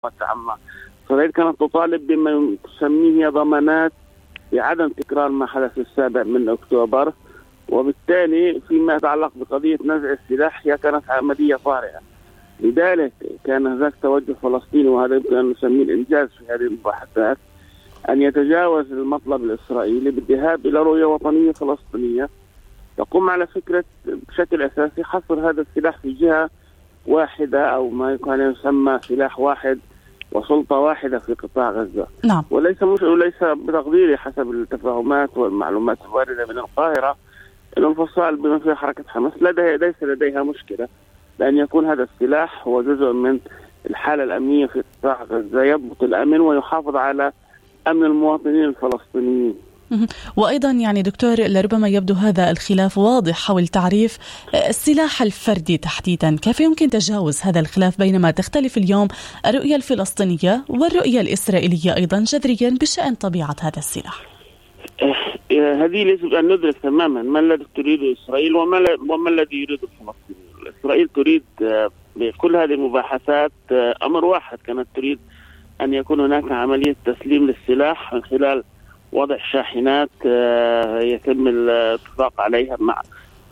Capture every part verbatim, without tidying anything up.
عامة. إسرائيل كانت تطالب بما تسميه ضمانات بعدم تكرار ما حدث السابع من أكتوبر، وبالتالي فيما يتعلق بقضية نزع السلاح هي كانت عملية طارئة. لذلك كان هناك توجه فلسطيني، وهذا يمكن أن نسميه الإنجاز في هذه المباحثات، أن يتجاوز المطلب الإسرائيلي بالذهاب إلى رؤية وطنية فلسطينية تقوم على فكرة بشكل أساسي حصر هذا السلاح في جهة واحدة، أو ما كان يسمى سلاح واحد وسلطة واحدة في قطاع غزة. نعم. وليس مش وليس بتقديري حسب التفاهمات والمعلومات الواردة من القاهرة أن الفصائل بما فيها حركة حماس لديها ليس لديها مشكلة لأن يكون هذا السلاح هو جزء من الحالة الأمنية في قطاع غزة، يضبط الأمن ويحافظ على أمن المواطنين الفلسطينيين. وأيضا يعني دكتور لربما يبدو هذا الخلاف واضح حول تعريف السلاح الفردي تحديدا، كيف يمكن تجاوز هذا الخلاف بينما تختلف اليوم الرؤية الفلسطينية والرؤية الإسرائيلية أيضا جذريا بشأن طبيعة هذا السلاح؟ هذه يجب أن ندرك تماما ما الذي تريده إسرائيل وما, وما الذي يريده الفلسطينيين. إسرائيل تريد بكل هذه المباحثات أمر واحد، كانت تريد أن يكون هناك عملية تسليم للسلاح من خلال وضع شاحنات يتم الاتفاق عليها مع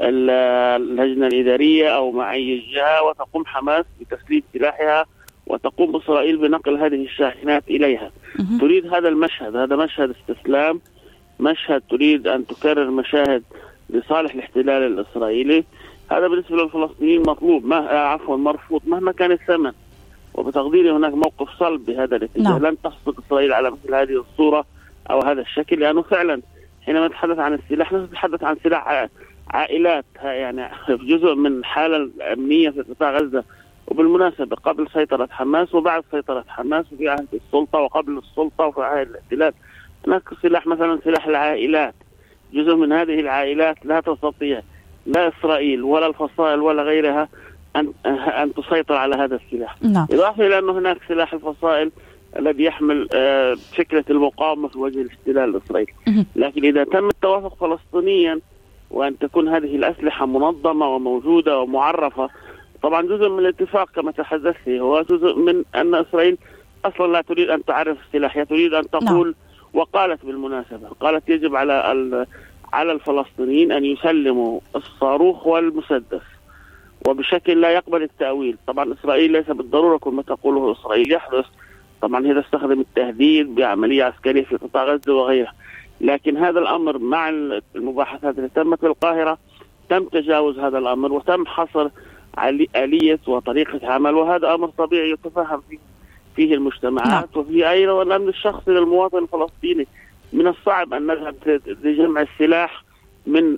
اللجنة الإدارية أو مع أي جهة، وتقوم حماس بتسليم سلاحها وتقوم إسرائيل بنقل هذه الشاحنات إليها. تريد هذا المشهد، هذا مشهد استسلام، مشهد تريد أن تكرر مشاهد لصالح الاحتلال الإسرائيلي. هذا بالنسبة للفلسطينيين مطلوب، ما عفوا مرفوض مهما كان الثمن. وبتقديري هناك موقف صلب بهذا الاتجاه. لن تحصل إسرائيل على مثل هذه الصورة أو هذا الشكل، لأنه فعلا حينما نتحدث عن السلاح نتحدث عن سلاح عائلات، يعني جزء من الحالة الأمنية في قطاع غزة. وبالمناسبة قبل سيطرة حماس وبعد سيطرة حماس وفي عهد السلطة وقبل السلطة وفي عهد الاحتلال هناك سلاح مثلا سلاح العائلات. جزء من هذه العائلات لا تستطيع لا إسرائيل ولا الفصائل ولا غيرها أن أن تسيطر على هذا السلاح. نعم. إضافة إلى أنه هناك سلاح الفصائل الذي يحمل فكرة المقاومة في وجه الاحتلال الإسرائيلي. لكن إذا تم التوافق فلسطينيا وأن تكون هذه الأسلحة منظمة وموجودة ومعرفة، طبعا جزء من الاتفاق كما تحدثت هو جزء من أن إسرائيل أصلا لا تريد أن تعرف السلاح، هي تريد أن تقول. نعم. وقالت بالمناسبة قالت يجب على على الفلسطينيين أن يسلموا الصاروخ والمسدس وبشكل لا يقبل التأويل. طبعا إسرائيل ليس بالضرورة كل ما تقوله إسرائيل يحدث، طبعا هي تستخدم التهديد بعملية عسكرية في قطاع غزة وغيرها، لكن هذا الأمر مع المباحثات اللي تمت في القاهرة تم تجاوز هذا الأمر وتم حصر آلية وطريقة عمل، وهذا أمر طبيعي يتفهم فيه, فيه المجتمعات وفيه أيضا الأمن الشخصي للمواطن الفلسطيني. من الصعب أن نذهب لجمع السلاح من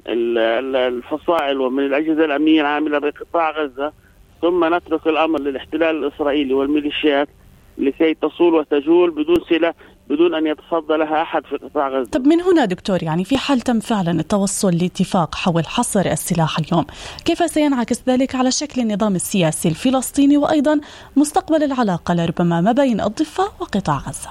الفصائل ومن الأجهزة الأمنية العاملة بقطاع غزة ثم نترك الأمر للاحتلال الإسرائيلي والميليشيات لكي تصول وتجول بدون سلاح، بدون أن يتصدى لها أحد في قطاع غزة. طب من هنا دكتور، يعني في حال تم فعلا التوصل لاتفاق حول حصر السلاح اليوم، كيف سينعكس ذلك على شكل النظام السياسي الفلسطيني وأيضا مستقبل العلاقة لربما ما بين الضفة وقطاع غزة؟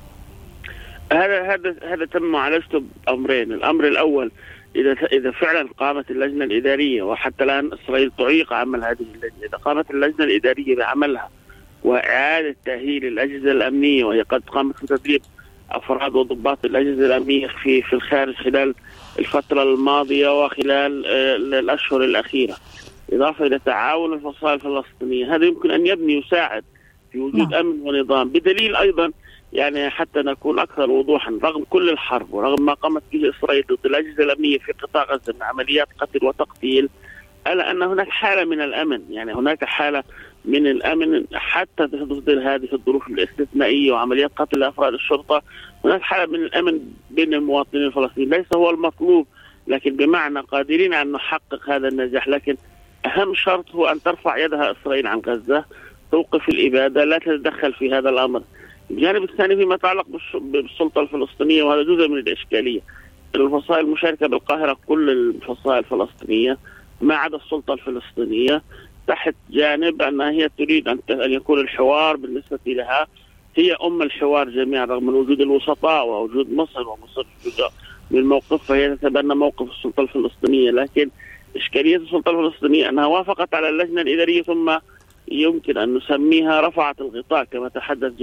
هذا هذا هذا تم معالجته بأمرين. الأمر الأول، إذا إذا فعلا قامت اللجنة الإدارية، وحتى الآن إسرائيل تعيق عمل هذه اللجنة، إذا قامت اللجنة الإدارية بعملها وإعادة تأهيل الأجهزة الأمنية، وهي قد قامت بتدريب أفراد وضباط الأجهزة الأمنية في في الخارج خلال الفترة الماضية وخلال الأشهر الأخيرة، إضافة إلى تعاون الفصائل الفلسطينية، هذا يمكن أن يبني يساعد في وجود نعم. أمن ونظام. بدليل أيضا يعني حتى نكون أكثر وضوحا، رغم كل الحرب ورغم ما قامت به إسرائيل ضد الأجهزة الأمنية في قطاع غزة من عمليات قتل وتقتيل، ألا أن هناك حالة من الأمن، يعني هناك حالة من الأمن حتى تصدر هذه الظروف الاستثنائية وعمليات قتل أفراد الشرطة. هناك حالة من الأمن بين المواطنين الفلسطينيين، ليس هو المطلوب لكن بمعنى قادرين أن نحقق هذا النجاح. لكن أهم شرط هو أن ترفع يدها إسرائيل عن غزة، توقف الإبادة، لا تتدخل في هذا الأمر. الجانب الثاني فيما يتعلق بالسلطة الفلسطينية، وهذا جزء من الإشكالية، الفصائل المشاركة بالقاهرة كل الفصائل الفلسطينية ما عدا السلطة الفلسطينية تحت جانب أنها هي تريد أن يكون الحوار بالنسبة لها هي أم الحوار جميعا، رغم وجود الوسطاء ووجود مصر ومصر من الموقف، فهي تتبنى موقف السلطة الفلسطينية. لكن إشكالية السلطة الفلسطينية أنها وافقت على اللجنة الإدارية ثم يمكن أن نسميها رفعت الغطاء كما تحدث